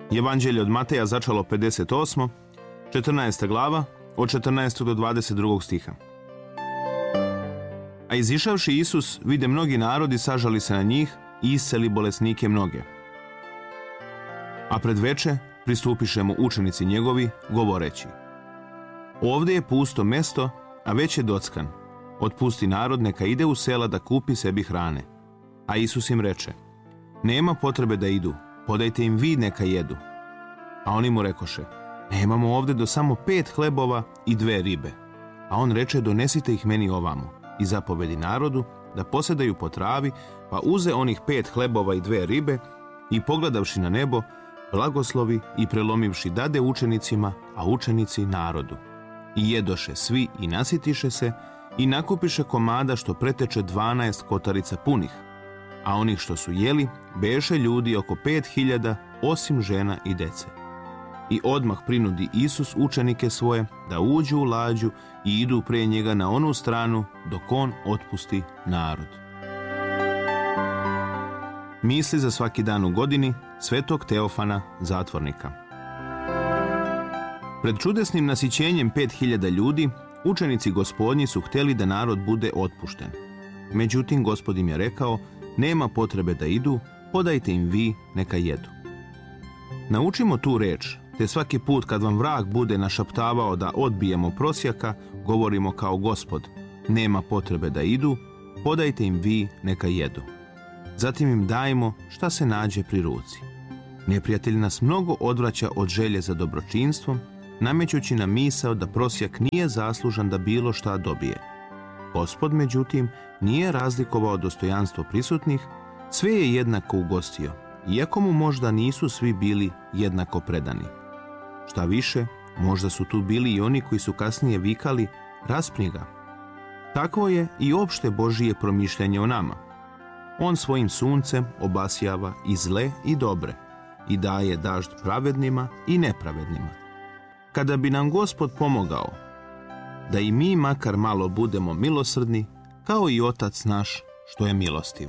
Evanđelje od Mateja začalo 58. 14. glava, od 14. do 22. stiha. A izišavši Isus, vide mnogi narodi, sažali se na njih i isceli bolesnike mnoge. A pred veče pristupiše mu učenici njegovi, govoreći: Ovdje je pusto mesto, a već je dockan. Otpusti narod, neka ide u sela da kupi sebi hrane. A Isus im reče: Nema potrebe da idu, podajte im vi neka jedu. A oni mu rekoše: Nemamo ovdje do samo 5 hlebova i 2 ribe. A on reče: Donesite ih meni ovamo. I zapovedi narodu da posedaju po travi, pa uze onih 5 hlebova i 2 ribe i pogledavši na nebo, blagoslovi i prelomivši dade učenicima, a učenici narodu. I jedoše svi i nasitiše se i nakupiše komada što preteče 12 kotarica punih. A onih što su jeli, beše ljudi oko 5.000, osim žena i dece. I odmah prinudi Isus učenike svoje da uđu u lađu i idu pre njega na onu stranu dok on otpusti narod. Misli za svaki dan u godini svetog Teofana, zatvornika. Pred čudesnim nasićenjem 5.000 ljudi, učenici Gospodnji su htjeli da narod bude otpušten. Međutim, Gospod im je rekao: Nema potrebe da idu, podajte im vi neka jedu. Naučimo tu reč, te svaki put kad vam vrag bude našaptavao da odbijemo prosjaka, govorimo kao Gospod: Nema potrebe da idu, podajte im vi neka jedu. Zatim im dajmo šta se nađe pri ruci. Neprijatelj nas mnogo odvraća od želje za dobročinstvom, namećući nam misao da prosjak nije zaslužan da bilo šta dobije. Gospod, međutim, nije razlikovao dostojanstvo prisutnih, sve je jednako ugostio, iako mu možda nisu svi bili jednako predani. Šta više, možda su tu bili i oni koji su kasnije vikali: Raspni ga. Takvo je i opšte Božije promišljanje o nama. On svojim suncem obasjava i zle i dobre i daje dažd pravednima i nepravednima. Kada bi nam Gospod pomogao da i mi makar malo budemo milosrdni, kao i Otac naš što je milostiv.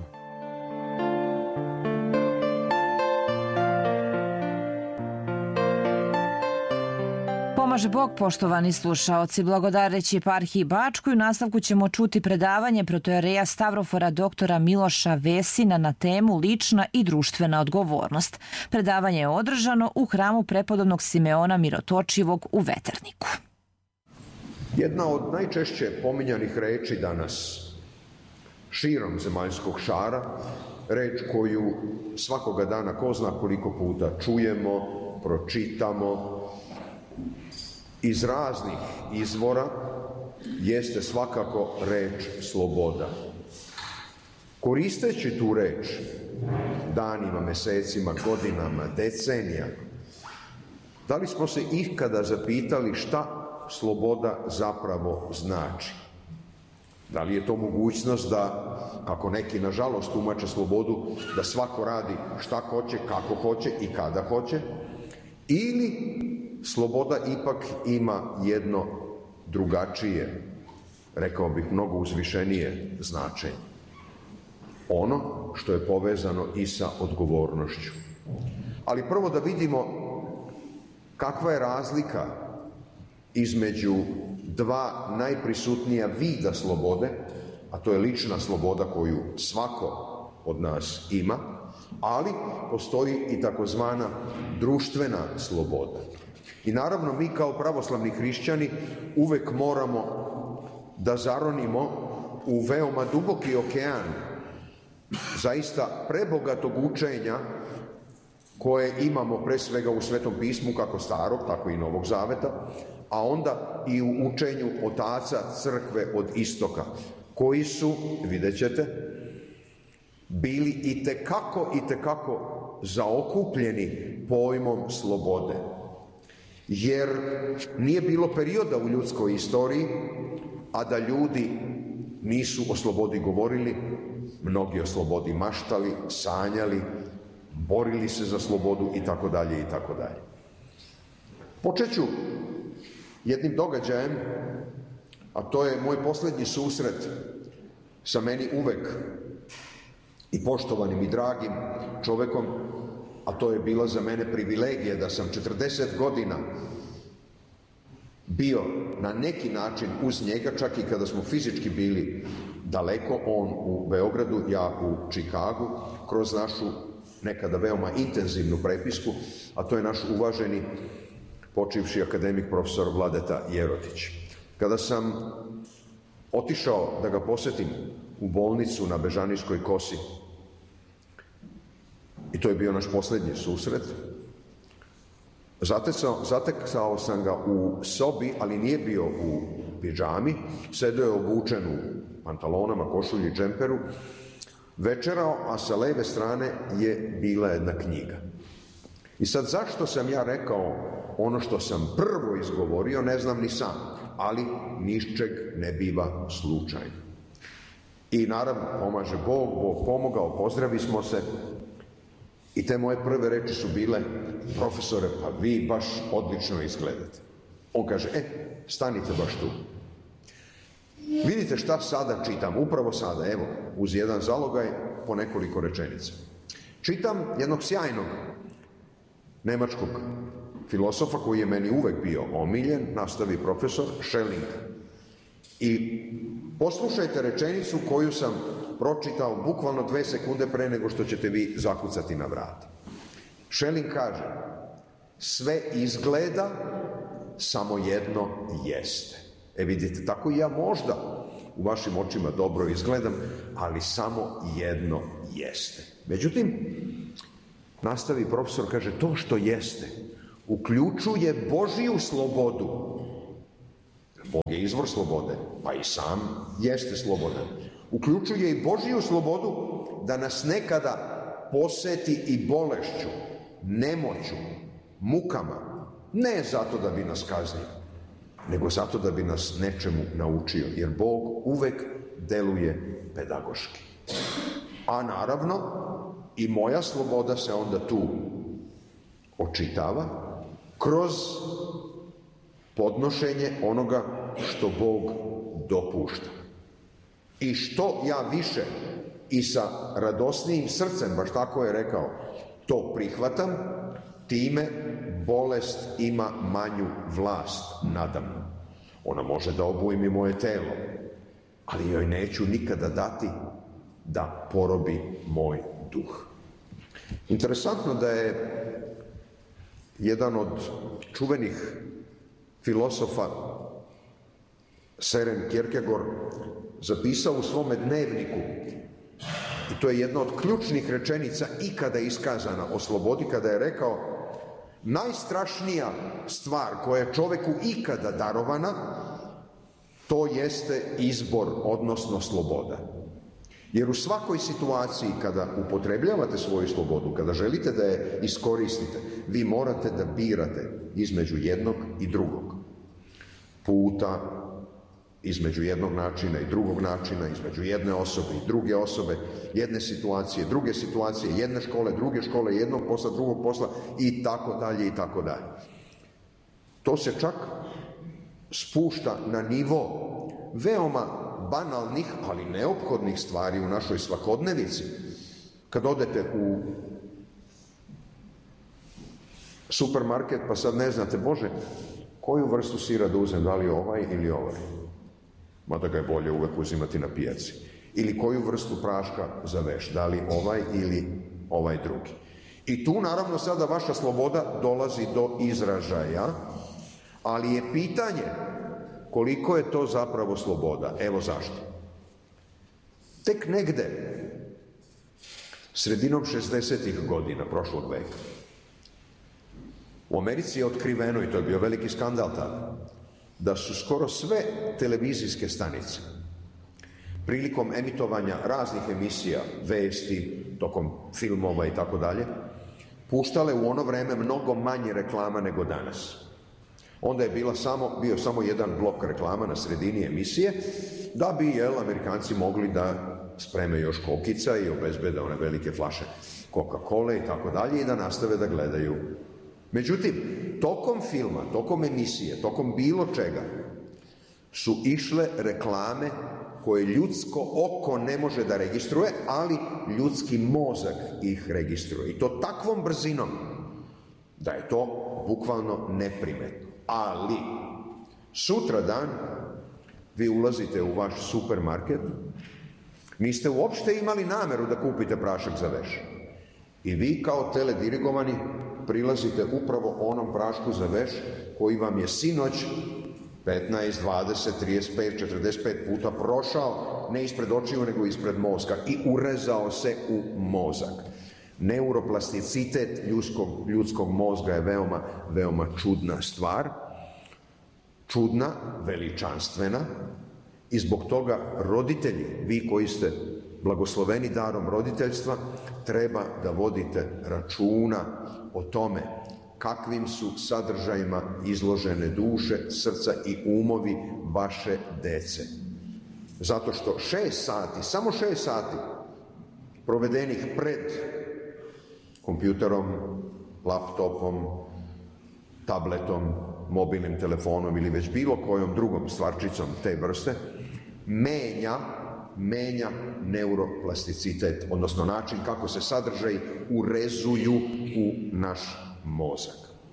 Pomaže Bog, poštovani slušaoci. Blagodareći eparhiji Bačkoj, u nastavku ćemo čuti predavanje protojereja Stavrofora doktora Miloša Vesina na temu lična i društvena odgovornost. Predavanje je održano u hramu prepodobnog Simeona Mirotočivog u Veterniku. Jedna od najčešće pominjanih reči danas širom zemaljskog šara, reč koju svakoga dana ko zna koliko puta čujemo, pročitamo iz raznih izvora, jeste svakako reč sloboda. Koristeći tu reč danima, mesecima, godinama, decenijama, da li smo se ikada zapitali šta sloboda zapravo znači? Da li je to mogućnost da, kako neki nažalost tumače slobodu, da svako radi šta hoće, kako hoće i kada hoće, ili sloboda ipak ima jedno drugačije, rekao bih mnogo uzvišenije značenje. Ono što je povezano i sa odgovornošću. Ali prvo da vidimo kakva je razlika između dva najprisutnija vida slobode, a to je lična sloboda koju svako od nas ima, ali postoji i takozvana društvena sloboda. I naravno mi kao pravoslavni hrišćani uvek moramo da zaronimo u veoma duboki okean zaista prebogatog učenja koje imamo pre svega u Svetom pismu, kako Starog, tako i Novog Zaveta, a onda i u učenju otaca crkve od istoka, koji su, vidjet ćete, bili itekako zaokupljeni pojmom slobode. Jer nije bilo perioda u ljudskoj istoriji, a da ljudi nisu o slobodi govorili, mnogi o slobodi maštali, sanjali, borili se za slobodu i tako dalje i tako dalje. Počet ću jednim događajem, a to je moj posljednji susret sa meni uvek i poštovanim i dragim čovekom, a to je bila za mene privilegija da sam 40 godina bio na neki način uz njega, čak i kada smo fizički bili daleko, on u Beogradu, ja u Čikagu, kroz našu nekada veoma intenzivnu prepisku, a to je naš uvaženi počivši akademik profesor Vladeta Jerotić. Kada sam otišao da ga posetim u bolnicu na Bežanijskoj kosi, i to je bio naš posljednji susret, zatekao sam ga u sobi, ali nije bio u pidžami, sedeo je obučen u pantalonama, košulji, džemperu, večerao, a sa leve strane je bila jedna knjiga. I sad zašto sam ja rekao ono što sam prvo izgovorio, ne znam ni sam, ali ničeg ne biva slučajno. I naravno, pomaže Bog, Bog pomogao, pozdravi smo se. I te moje prve reči su bile: profesore, pa vi baš odlično izgledate. On kaže: stanite baš tu. Vidite šta sada čitam, upravo sada, evo, uz jedan zalogaj po nekoliko rečenica. Čitam jednog sjajnog nemačkog filosofa koji je meni uvek bio omiljen, nastavi profesor, Schelling. I poslušajte rečenicu koju sam pročitao bukvalno 2 sekunde pre nego što ćete vi zakucati na vrata. Schelling kaže: sve izgleda, samo jedno jeste. Vidite, tako i ja možda u vašim očima dobro izgledam, ali samo jedno jeste. Međutim, nastavi profesor, kaže, to što jeste uključuje Božiju slobodu. Bog je izvor slobode, pa i sam jeste slobodan. Uključuje i Božiju slobodu da nas nekada poseti i bolešću, nemoću, mukama, ne zato da bi nas kaznio, nego zato da bi nas nečemu naučio, jer Bog uvek deluje pedagoški. A naravno, i moja sloboda se onda tu očitava kroz podnošenje onoga što Bog dopušta. I što ja više i sa radosnijim srcem, baš tako je rekao, to prihvatam, time bolest ima manju vlast nadamnom. Ona može da obujmi moje telo, ali joj neću nikada dati da porobi moj duh. Interesantno da je jedan od čuvenih filosofa, Søren Kierkegaard, zapisao u svome dnevniku, i to je jedna od ključnih rečenica ikada iskazana o slobodi, kada je rekao: najstrašnija stvar koja je čoveku ikada darovana, to jeste izbor, odnosno sloboda. Jer u svakoj situaciji kada upotrebljavate svoju slobodu, kada želite da je iskoristite, vi morate da birate između jednog i drugog puta, između jednog načina i drugog načina, između jedne osobe i druge osobe, jedne situacije, druge situacije, jedne škole, druge škole, jednog posla, drugog posla i tako dalje i tako dalje. To se čak spušta na nivo veoma banalnih, ali neophodnih stvari u našoj svakodnevici. Kad odete u supermarket pa sad ne znate, Bože, koju vrstu sira da uzem, da li ovaj ili ovaj? Mada ga je bolje uvek uzimati na pijaci. Ili koju vrstu praška za veš, da li ovaj ili ovaj drugi. I tu naravno sada vaša sloboda dolazi do izražaja, ali je pitanje koliko je to zapravo sloboda. Evo zašto. Tek negde, sredinom 60. godina prošlog veka, u Americi je otkriveno, i to je bio veliki skandal tada, da su skoro sve televizijske stanice prilikom emitovanja raznih emisija, vesti, tokom filmova i tako dalje, puštale u ono vreme mnogo manje reklama nego danas. Onda je bio samo jedan blok reklama na sredini emisije, da bi Amerikanci mogli da spreme još kokica i obezbede one velike flaše Coca-Cola i tako dalje i da nastave da gledaju. Međutim, tokom filma, tokom emisije, tokom bilo čega su išle reklame koje ljudsko oko ne može da registruje, ali ljudski mozak ih registruje. I to takvom brzinom da je to bukvalno neprimetno. Ali sutradan vi ulazite u vaš supermarket, niste uopšte imali nameru da kupite prašak za veš. I vi kao teledirigovani prilazite upravo onom prašku za veš koji vam je sinoć 15, 20, 35, 45 puta prošao, ne ispred očiju, nego ispred mozga i urezao se u mozak. Neuroplasticitet ljudskog mozga je veoma čudna stvar. Čudna, veličanstvena, i zbog toga roditelji, vi koji ste blagosloveni darom roditeljstva, treba da vodite računa o tome kakvim su sadržajima izložene duše, srca i umovi vaše dece. Zato što 6 sati, samo 6 sati provedenih pred kompjuterom, laptopom, tabletom, mobilnim telefonom ili već bilo kojom drugom stvarčicom te vrste, menja neuroplasticitet, odnosno način kako se sadržaji urezuju u naš mozak.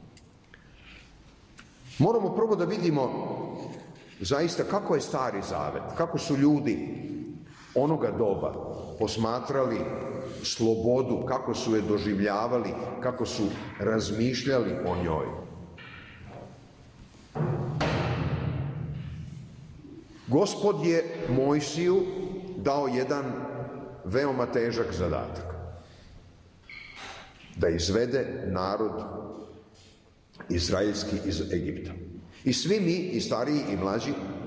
Moramo prvo da vidimo zaista kako je Stari Zavet, kako su ljudi onoga doba posmatrali slobodu, kako su je doživljavali, kako su razmišljali o njoj. Gospod je Mojsiju dao jedan veoma težak zadatak. Da izvede narod izraelski iz Egipta. I svi mi, i stariji i mlađi,